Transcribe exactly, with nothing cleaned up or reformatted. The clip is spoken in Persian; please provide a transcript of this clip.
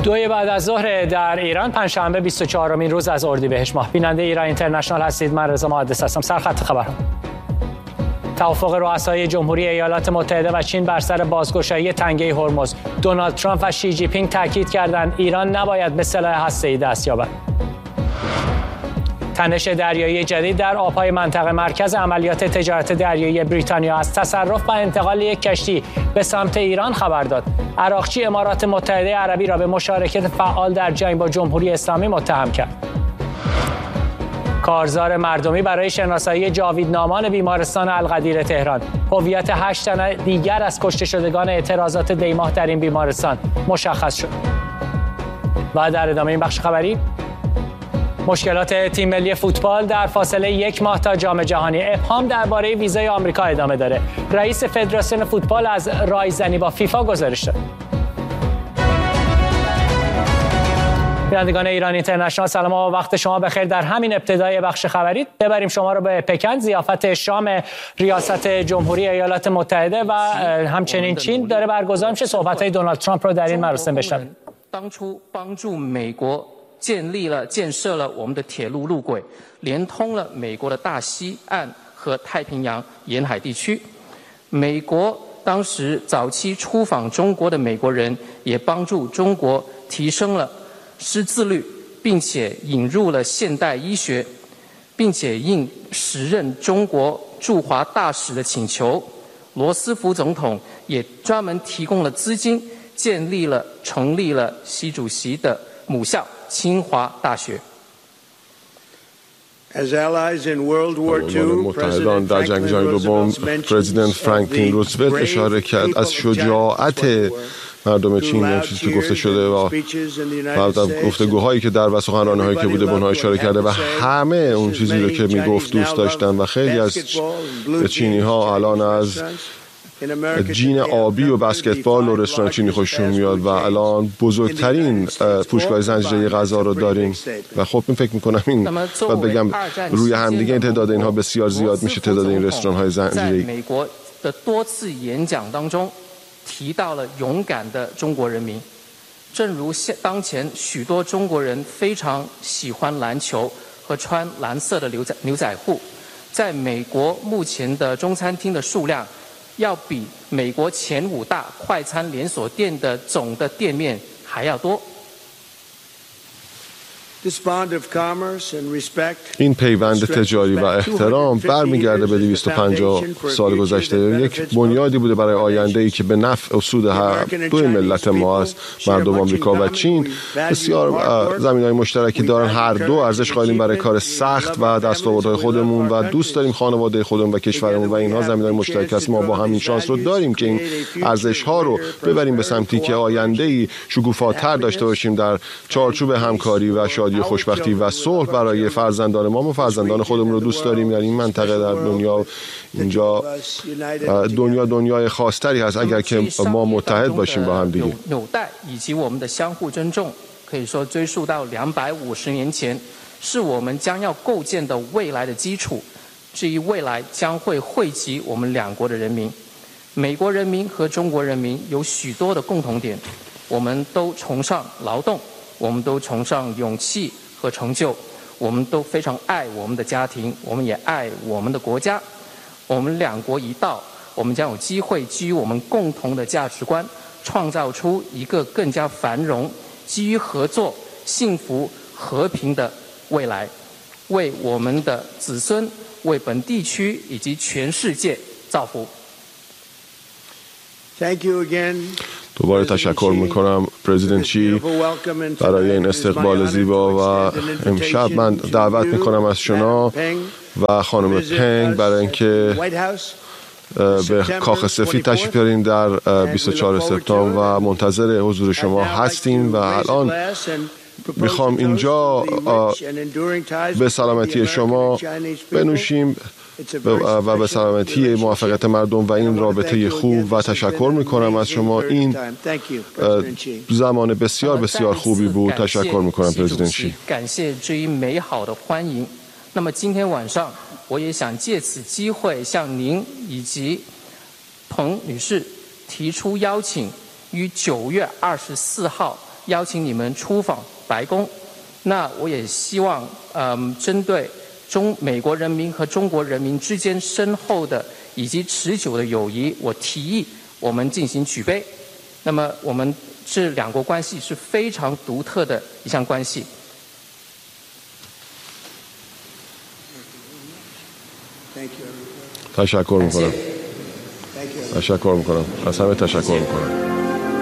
دوی بعد از ظهر در ایران پنجشنبه بیست و چهارمین روز از اردیبهشت ماه. بیننده ایران اینترنشنال هستید. من رضا محدث هستم. سرخط خبرها. توافق رؤسای جمهوری ایالات متحده و چین بر سر بازگشایی تنگه هرمز. دونالد ترامپ و شی جی پینگ تاکید کردند ایران نباید به سلاح هسته‌ای دست یابد. تنش دریایی جدید در آبهای منطقه مرکز عملیات تجارت دریایی بریتانیا از تصرف و انتقال یک کشتی به سمت ایران خبر داد. عراقچی امارات متحده عربی را به مشارکت فعال در جنگ با جمهوری اسلامی متهم کرد. کارزار مردمی برای شناسایی جاویدنامان بیمارستان القدیر تهران. هویت هشت تن دیگر از کشته شدگان اعتراضات دیماه در این بیمارستان مشخص شد. و در ادامه این بخش خبری، مشکلات تیم ملی فوتبال در فاصله یک ماه تا جام جهانی. ابهام درباره ویزای آمریکا ادامه داره. رئیس فدراسیون فوتبال از رایزنی با فیفا گزارش داد. بینندگان ایران اینترنشنال سلام و وقت شما بخیر. در همین ابتدای بخش خبری ببریم شما رو به پکن. ضیافت شام ریاست جمهوری ایالات متحده و همچنین چین داره برگزار میشه. صحبت‌های دونالد ترامپ رو در این مراسم بشنویم. 当初帮助美国建立了建设了我们的铁路路轨，连通了美国的大西岸和太平洋沿海地区。美国当时早期出访中国的美国人也帮助中国提升了识字率，并且引入了现代医学，并且应时任中国驻华大使的请求，罗斯福总统也专门提供了资金，建立了成立了习主席的母校清华大学。 متحدان در جنگ جهانی دوم پرزیدنت فرانکلین روزولت اشاره کرد از شجاعت مردم چین، این چیزی که گفته شده و گفتگوهایی که در و سخنرانی‌هایی که بوده به اونها اشاره کرده و همه اون چیزی رو که میگفت دوست داشتن و خیلی از چینی‌ها الان از جین آبی و بسکتبال و رستوران چینی خوششون میاد و الان بزرگترین فروشگاه زنجیره غذا رو داریم و خب من فکر میکنم این باید بگم روی همدیگه این تعداد اینها بسیار زیاد میشه، تعداد این رستوران های زنجیره‌ای. 提到了勇敢的中国人民，正如当前许多中国人非常喜欢篮球和穿蓝色的牛仔牛仔裤，在美国目前的中餐厅的数量要比美国前五大快餐连锁店的总的店面还要多。 این پیوند تجاری و احترام برمیگرده به دویست و پنجاه سال گذشته. یک بنیادی بوده برای آینده‌ای که به نفع و سود هر دو ملت ما است، مردم آمریکا و چین. بسیار زمینه‌های مشترکی دارن، هر دو ارزش قائلیم برای کار سخت و دستاوردهای خودمون و دوست داریم خانواده خودمون و کشورمون و اینها زمینه‌های مشترک است. ما با همین شانس رو داریم که این ارزش‌ها رو ببریم به سمتی که آینده‌ای شکوفاتر داشته باشیم در چارچوب همکاری و شادی خوشبختی و صلح برای فرزندان ما و فرزندان خودمون رو دوست داریم. یعنی این منطقه در دنیا اینجا دنیا دنیای خاصتری هست اگر که ما متحد باشیم با هم دیگه. 纽带以及我们的相互尊重可以说追溯到两百五十年前，是我们将要构建的未来的基础。至于未来将会惠及我们两国的人民，美国人民和中国人民有许多的共同点，我们都崇尚劳动， 我们都崇尚勇气和成就，我们都非常爱我们的家庭，我们也爱我们的国家。我们两国一道，我们将有机会基于我们共同的价值观，创造出一个更加繁荣、基于合作、幸福、和平的未来，为我们的子孙、为本地区以及全世界造福。 Thank you again. دوباره تشکر میکنم پرزیدنت چی برای این استقبال زیبا و امشب من دعوت میکنم از شما و خانم پنگ برای اینکه به کاخ سفید تشریف بیارین در بیست و چهارم سپتامبر و منتظر حضور شما هستیم و الان میخوام اینجا به سلامتی شما بنوشیم و به سلامتی موفقیت مردم و این رابطه خوب و تشکر میکنم از شما. این زمان بسیار بسیار خوبی بود. تشکر میکنم پرزیدنت شی. 感谢这一美好的欢迎。那么今天晚上，我也想借此机会向您以及彭女士提出邀请，于九月二十四号邀请你们出访白宫。那我也希望，嗯，针对中美国人民和中国人民之间深厚的以及持久的友谊，我提议我们进行举杯。那么我们这两国关系是非常独特的一项关系。 تشکر میکنم. تشکر میکنم. از همه تشکر میکنم.